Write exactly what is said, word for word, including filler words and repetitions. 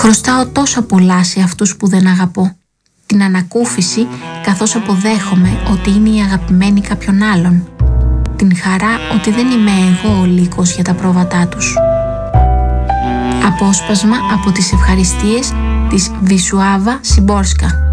Χρωστάω τόσα πολλά σε αυτούς που δεν αγαπώ. Την ανακούφιση καθώς αποδέχομαι ότι είναι η αγαπημένη κάποιον άλλον. Την χαρά ότι δεν είμαι εγώ ο λύκος για τα πρόβατά τους. Απόσπασμα από τις ευχαριστίες της Βισουάβα Σιμπόρσκα.